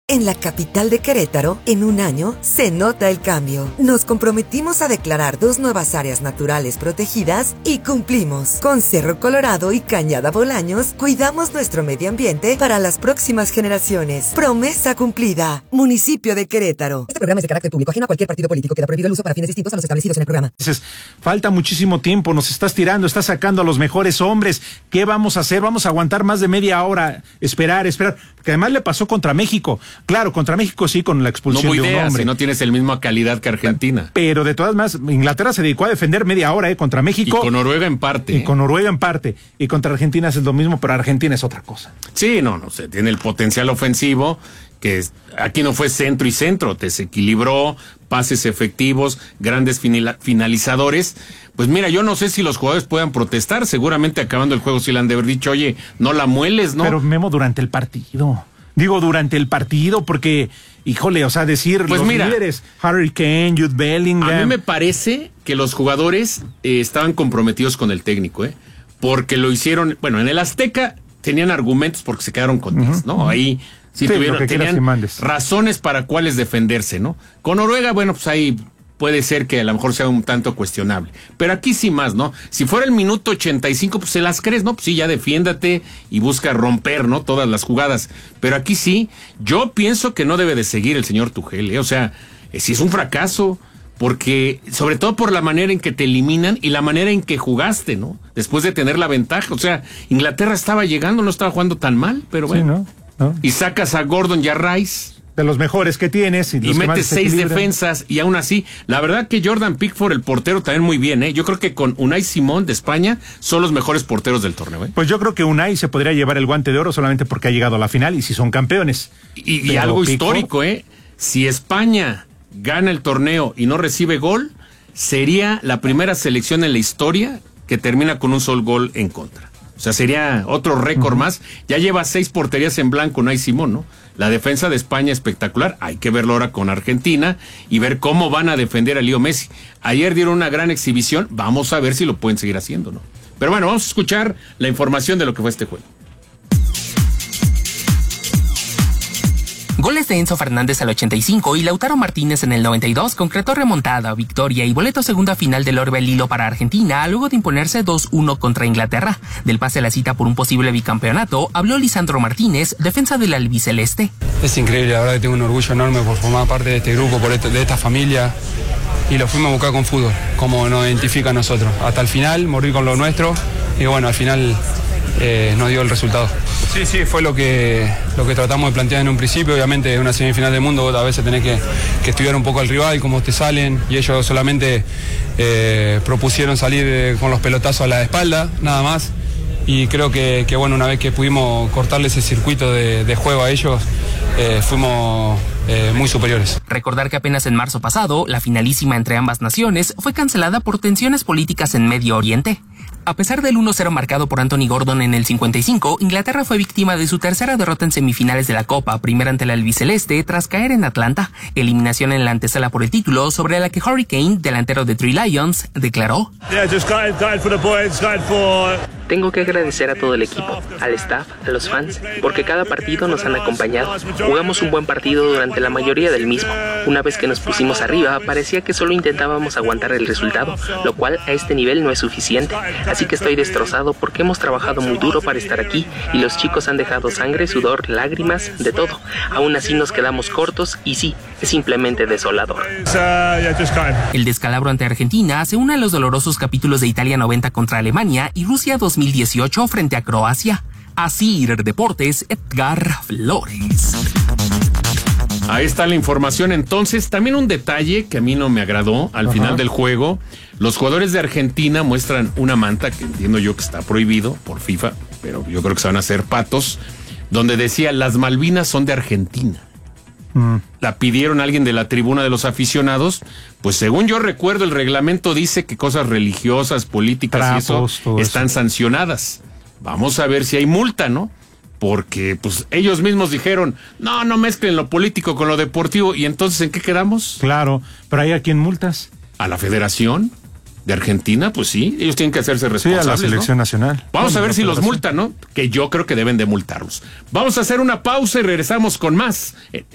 En la capital de Querétaro, en un año, se nota el cambio. Nos comprometimos a declarar 2 nuevas áreas naturales protegidas y cumplimos. Con Cerro Colorado y Cañada Bolaños, cuidamos nuestro medio ambiente para las próximas generaciones. Promesa cumplida. Municipio de Querétaro. Este programa es de carácter público, ajeno a cualquier partido político. Queda prohibido el uso para fines distintos a los establecidos en el programa. Falta muchísimo tiempo, nos estás tirando, estás sacando a los mejores hombres. ¿Qué vamos a hacer? Vamos a aguantar más de media hora. Esperar. Porque además le pasó contra México. Claro, contra México sí, con la expulsión de un hombre. Si no tienes el mismo calidad que Argentina. Pero de todas maneras, Inglaterra se dedicó a defender media hora contra México. Y con Noruega en parte. Y contra Argentina es lo mismo, pero Argentina es otra cosa. Sí, no sé, tiene el potencial ofensivo, que aquí no fue centro y centro, desequilibró, pases efectivos, grandes finalizadores. Pues mira, yo no sé si los jugadores puedan protestar, seguramente acabando el juego sí le han de haber dicho, oye, no la mueles, ¿no? Pero Memo, durante el partido, porque, híjole, o sea, decir pues los mira, líderes, Harry Kane, Jude Bellingham. A mí me parece que los jugadores estaban comprometidos con el técnico, porque lo hicieron, bueno, en el Azteca tenían argumentos porque se quedaron con 10, ¿no? Ahí sí tenían razones para cuáles defenderse, ¿no? Con Noruega, bueno, pues ahí puede ser que a lo mejor sea un tanto cuestionable. Pero aquí sí más, ¿no? Si fuera el minuto 85, pues se las crees, ¿no? Pues sí, ya defiéndate y busca romper, ¿no? Todas las jugadas. Pero aquí sí, yo pienso que no debe de seguir el señor Tuchel, O sea, sí es un fracaso, porque, sobre todo por la manera en que te eliminan y la manera en que jugaste, ¿no? Después de tener la ventaja. O sea, Inglaterra estaba llegando, no estaba jugando tan mal, pero bueno. Sí, ¿no? Y sacas a Gordon y a Rice, de los mejores que tienes. Y metes 6 defensas y aún así, la verdad que Jordan Pickford, el portero, también muy bien, Yo creo que con Unai Simón de España son los mejores porteros del torneo, Pues yo creo que Unai se podría llevar el Guante de Oro solamente porque ha llegado a la final y si son campeones. Y algo Pickford, histórico, Si España gana el torneo y no recibe gol, sería la primera selección en la historia que termina con un solo gol en contra. O sea, sería otro récord más. Ya lleva 6 porterías en blanco Unai Simón, ¿no? La defensa de España espectacular. Hay que verlo ahora con Argentina y ver cómo van a defender a Leo Messi. Ayer dieron una gran exhibición. Vamos a ver si lo pueden seguir haciendo, ¿no? Pero bueno, vamos a escuchar la información de lo que fue este juego. Goles de Enzo Fernández al 85 y Lautaro Martínez en el 92 concretó remontada, victoria y boleto segunda final del Orbe Lilo para Argentina luego de imponerse 2-1 contra Inglaterra. Del pase a la cita por un posible bicampeonato habló Lisandro Martínez, defensa del albiceleste. Es increíble, la verdad que tengo un orgullo enorme por formar parte de este grupo, de esta familia, y lo fuimos a buscar con fútbol, como nos identifica a nosotros. Hasta el final, morir con lo nuestro, y bueno, al final nos dio el resultado. Sí, fue lo que tratamos de plantear en un principio. Obviamente en una semifinal del mundo a veces tenés que estudiar un poco al rival, cómo te salen, y ellos solamente propusieron salir con los pelotazos a la espalda, nada más. Y creo que bueno, una vez que pudimos cortarle ese circuito de juego a ellos, fuimos muy superiores. Recordar que apenas en marzo pasado, la finalísima entre ambas naciones fue cancelada por tensiones políticas en Medio Oriente. A pesar del 1-0 marcado por Anthony Gordon en el 55, Inglaterra fue víctima de su tercera derrota en semifinales de la Copa, primera ante el albiceleste tras caer en Atlanta. Eliminación en la antesala por el título, sobre la que Harry Kane, delantero de Three Lions, declaró: Tengo que agradecer a todo el equipo, al staff, a los fans, porque cada partido nos han acompañado. Jugamos un buen partido durante la mayoría del mismo. Una vez que nos pusimos arriba, parecía que solo intentábamos aguantar el resultado, lo cual a este nivel no es suficiente. Así que estoy destrozado porque hemos trabajado muy duro para estar aquí y los chicos han dejado sangre, sudor, lágrimas, de todo. Aún así nos quedamos cortos y sí, es simplemente desolador. El descalabro ante Argentina se une a los dolorosos capítulos de Italia 90 contra Alemania y Rusia 2018 frente a Croacia. Asir Deportes, Edgar Flores. Ahí está la información. Entonces, también un detalle que a mí no me agradó al final del juego. Los jugadores de Argentina muestran una manta, que entiendo yo que está prohibido por FIFA, pero yo creo que se van a hacer patos, donde decía: las Malvinas son de Argentina. La pidieron a alguien de la tribuna de los aficionados. Pues según yo recuerdo, el reglamento dice que cosas religiosas, políticas y eso están sancionadas. Vamos a ver si hay multa, ¿no? Porque pues ellos mismos dijeron: no mezclen lo político con lo deportivo. ¿Y entonces en qué quedamos? Claro, pero ¿hay a quién multas? ¿A la Federación de Argentina? Pues sí, ellos tienen que hacerse responsables. Sí, a la selección nacional. Vamos a ver si los multan, ¿no? Que yo creo que deben de multarlos. Vamos a hacer una pausa y regresamos con más.